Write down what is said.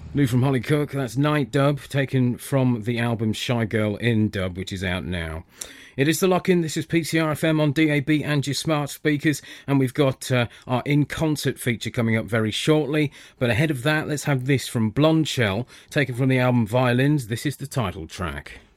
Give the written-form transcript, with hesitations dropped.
New from Holly Cook, that's Night Dub, taken from the album Shy Girl in Dub, which is out now. It is The Lock-In, this is PCRFM on DAB and your smart speakers, and we've got our in-concert feature coming up very shortly. But ahead of that, let's have this from Blonde Shell, taken from the album Violins. This is the title track.